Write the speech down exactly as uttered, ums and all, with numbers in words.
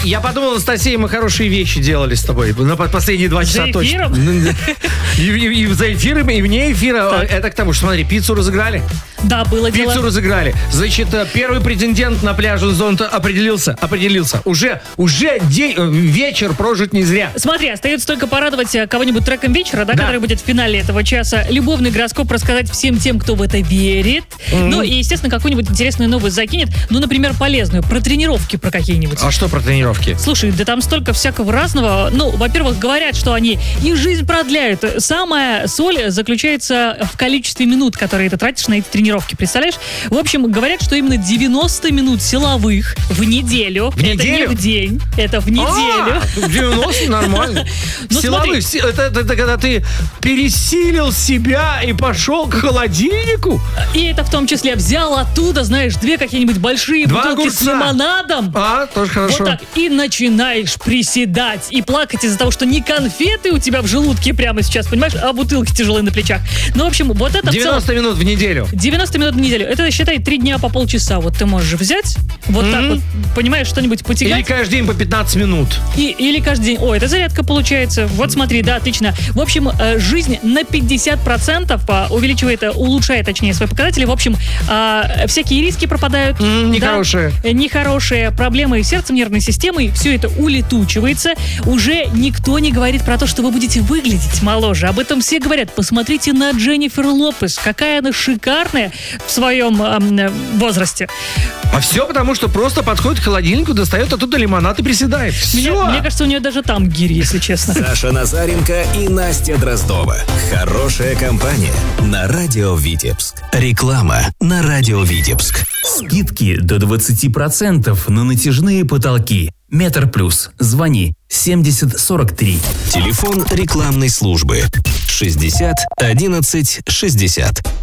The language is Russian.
Я подумал, Анастасия, мы хорошие вещи делали с тобой на последние два часа За точно. эфиром? И, и, и за эфиром, и вне эфира. Так. Это к тому, что, смотри, пиццу разыграли. Да, было Пиццу дело. разыграли. Значит, первый претендент на пляже Зонта определился. Определился. Уже, уже день, вечер прожит не зря. Смотри, остается только порадовать кого-нибудь треком вечера, да, Да. который будет в финале этого часа. Любовный гороскоп рассказать всем тем, кто в это верит. Mm-hmm. Ну и, естественно, какую-нибудь интересную новость закинет. Ну, например, полезную. Про тренировки про какие-нибудь. А что про тренировки? Слушай, да там столько всякого разного. Ну, во-первых, говорят, что они и жизнь продляют. Самая соль заключается в количестве минут, которые ты тратишь на эти тренировки. Представляешь? В общем, говорят, что именно девяносто минут силовых в неделю. В неделю? Это не в день. Это в неделю. А, девяносто нормально. Ну, Силовых. смотри. Это, это, это когда ты пересилил себя и пошел к холодильнику. И это в том числе взял оттуда, знаешь, две какие-нибудь большие Два бутылки огурца. с лимонадом. А, тоже хорошо. Вот так. И начинаешь приседать и плакать из-за того, что не конфеты у тебя в желудке прямо сейчас, понимаешь, а бутылки тяжелые на плечах. Ну, в общем, вот это девяносто в целом... минут в неделю. девяносто минут в неделю. Это, считай, три дня по полчаса. Вот ты можешь взять, вот Mm-hmm. так вот, понимаешь, что-нибудь потягать. Или каждый день по пятнадцать минут. И, или каждый день. Ой, это зарядка получается. Вот смотри, да, отлично. В общем, э, жизнь на пятьдесят процентов э, увеличивает, э, улучшает, точнее, свои показатели. В общем, э, всякие риски пропадают. Mm, нехорошие. Да, нехорошие проблемы с сердцем, нервной системой. Все это улетучивается. Уже никто не говорит про то, что вы будете выглядеть моложе. Об этом все говорят. Посмотрите на Дженнифер Лопес. Какая она шикарная в своем э, возрасте. А все потому, что просто подходит к холодильнику, достает оттуда лимонад и приседает. Мне, Все. мне кажется, у нее даже там гири, если честно. Саша Назаренко и Настя Дроздова. Хорошая компания на Радио Витебск. Реклама на Радио Витебск. Скидки до двадцать процентов на натяжные потолки. Метр плюс. Звони семьдесят сорок три. Телефон рекламной службы шестьдесят одиннадцать шестьдесят.